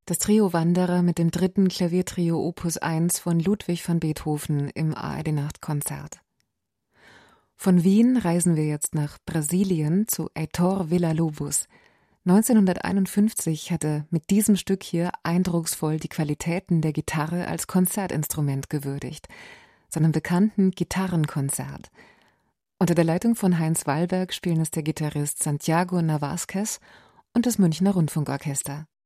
Das Trio Wanderer mit dem 3. Klaviertrio Opus 1 von Ludwig van Beethoven im ARD-Nachtkonzert. Von Wien reisen wir jetzt nach Brasilien zu Heitor Villa-Lobos. 1951 hat er mit diesem Stück hier eindrucksvoll die Qualitäten der Gitarre als Konzertinstrument gewürdigt, seinem bekannten Gitarrenkonzert. Unter der Leitung von Heinz Wallberg spielen es der Gitarrist Santiago Navasquez und das Münchner Rundfunkorchester.